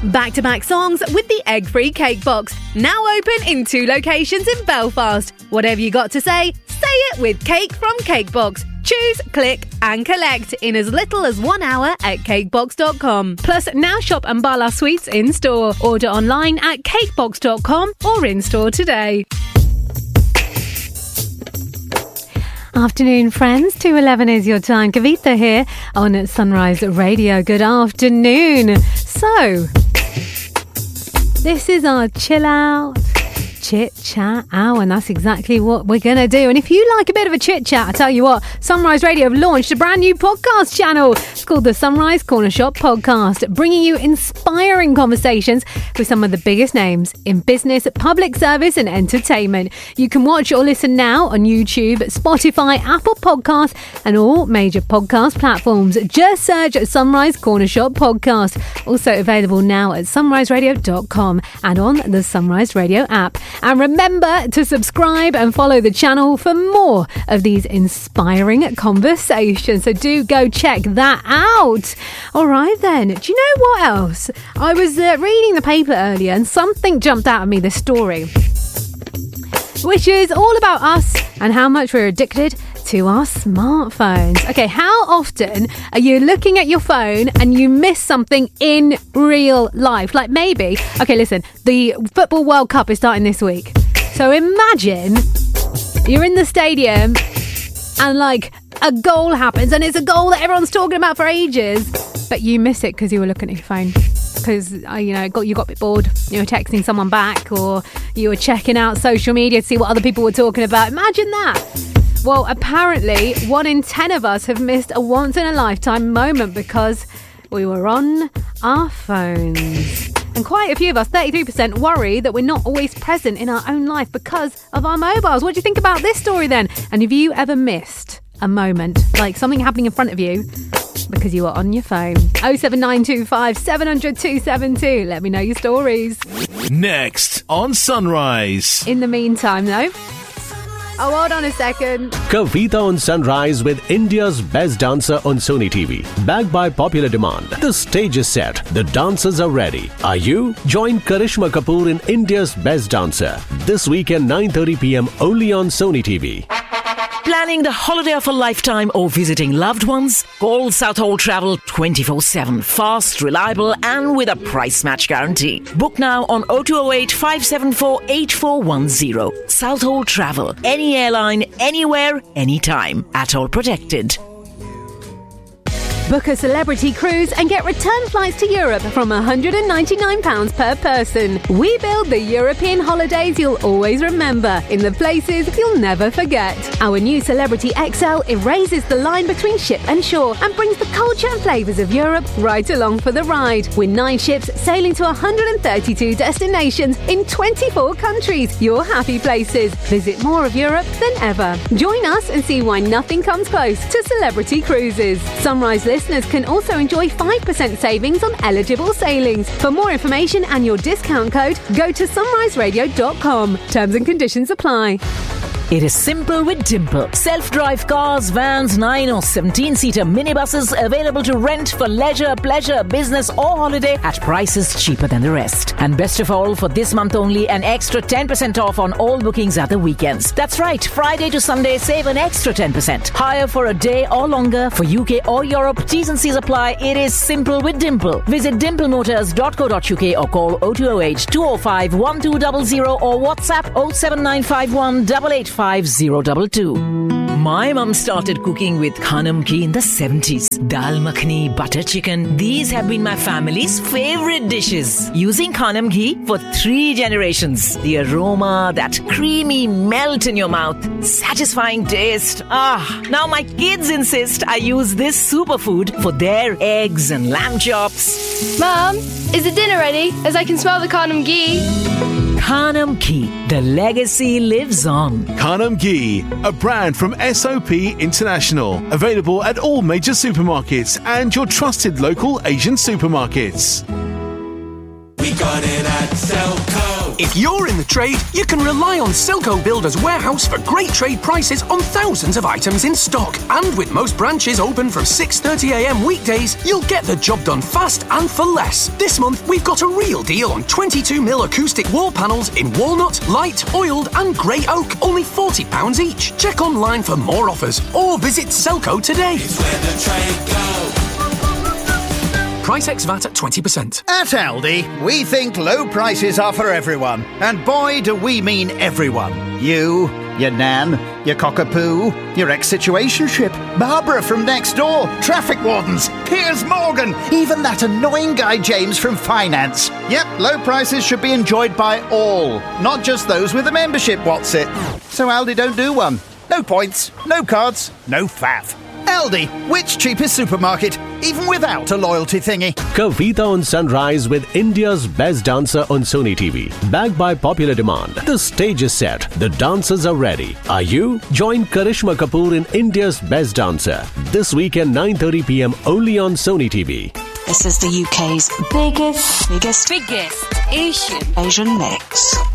Back-to-back songs with the egg-free cake box. Now open in 2 locations in Belfast. Whatever you got to say it with Cake from Cakebox. Choose, click and collect in as little as 1 hour at cakebox.com. Plus, now shop Ambala Sweets in-store. Order online at cakebox.com or in-store today. Afternoon, friends. 2:11 is your time. Kavita here on Sunrise Radio. Good afternoon. So, this is our chill out, chit chat hour, and that's exactly what we're going to do. And if you like a bit of a chit chat, I tell you what, Sunrise Radio have launched a brand new podcast channel. It's called the Sunrise Corner Shop Podcast, bringing you inspiring conversations with some of the biggest names in business, public service and entertainment. You can watch or listen now on YouTube, Spotify, Apple Podcasts and all major podcast platforms. Just search Sunrise Corner Shop Podcast. Also available now at sunriseradio.com and on the Sunrise Radio app. And remember to subscribe and follow the channel for more of these inspiring conversations. So do go check that out. All right then. Do you know what else? I was reading the paper earlier and something jumped out at me, this story, which is all about us and how much we're addicted to our smartphones. Okay, how often are you looking at your phone and you miss something in real life? Like maybe, okay, listen, the Football World Cup is starting this week. So imagine you're in the stadium and like a goal happens and it's a goal that everyone's talking about for ages, but you miss it because you were looking at your phone. Because, you got a bit bored, you were texting someone back or you were checking out social media to see what other people were talking about. Imagine that. Well, apparently 1 in 10 of us have missed a once-in-a-lifetime moment because we were on our phones. And quite a few of us, 33%, worry that we're not always present in our own life because of our mobiles. What do you think about this story then? And have you ever missed a moment, like something happening in front of you, because you were on your phone? 07925 700 272. Let me know your stories. Next on Sunrise. In the meantime, though... Oh, hold on a second. Kavita on Sunrise with India's best dancer on Sony TV. Backed by popular demand. The stage is set. The dancers are ready. Are you? Join Karishma Kapoor in India's best dancer. This weekend 9:30 p.m. only on Sony TV. Planning the holiday of a lifetime or visiting loved ones? Call Southall Travel 24/7. Fast, reliable and with a price match guarantee. Book now on 0208 574 8410. Southall Travel. Any airline, anywhere, anytime. At all protected. Book a celebrity cruise and get return flights to Europe from £199 per person. We build the European holidays you'll always remember in the places you'll never forget. Our new Celebrity XL erases the line between ship and shore and brings the culture and flavours of Europe right along for the ride. With 9 ships sailing to 132 destinations in 24 countries. Your happy places. Visit more of Europe than ever. Join us and see why nothing comes close to Celebrity Cruises. Sunrise listeners can also enjoy 5% savings on eligible sailings. For more information and your discount code, go to sunriseradio.com. Terms and conditions apply. It is simple with Dimple. Self-drive cars, vans, 9 or 17-seater minibuses available to rent for leisure, pleasure, business or holiday at prices cheaper than the rest. And best of all, for this month only, an extra 10% off on all bookings at the weekends. That's right, Friday to Sunday, save an extra 10%. Hire for a day or longer for UK or Europe. T's and C's apply. It is simple with Dimple. Visit dimplemotors.co.uk or call 0208 205 1200 or WhatsApp 07951 885 022. My mum started cooking with Khanam ghee in the 70s. Dal makhani, butter chicken. These have been my family's favorite dishes. Using Khanam ghee for 3 generations. The aroma, that creamy melt in your mouth. Satisfying taste. Now my kids insist I use this superfood for their eggs and lamb chops. Mum, is the dinner ready? As I can smell the Khanam ghee. Khanam ghee. The legacy lives on. Khanam ghee, a brand from SOP International. Available at all major supermarkets and your trusted local Asian supermarkets. We got it at Selco. If you're in the trade, you can rely on Selco Builders Warehouse for great trade prices on thousands of items in stock. And with most branches open from 6:30am weekdays, you'll get the job done fast and for less. This month, we've got a real deal on 22mm acoustic wall panels in walnut, light, oiled and grey oak, only £40 each. Check online for more offers or visit Selco today. It's where the trade goes. Price ex VAT at 20%. At Aldi, we think low prices are for everyone. And boy, do we mean everyone. You, your nan, your cockapoo, your ex-situationship, Barbara from next door, traffic wardens, Piers Morgan, even that annoying guy James from finance. Yep, low prices should be enjoyed by all, not just those with a membership, what's it? So Aldi don't do one. No points, no cards, no faff. Aldi, which cheapest supermarket, even without a loyalty thingy. Kavita on Sunrise with India's Best Dancer on Sony TV. Backed by popular demand. The stage is set. The dancers are ready. Are you? Join Karishma Kapoor in India's Best Dancer. This weekend 9:30 p.m. only on Sony TV. This is the UK's biggest Asian mix.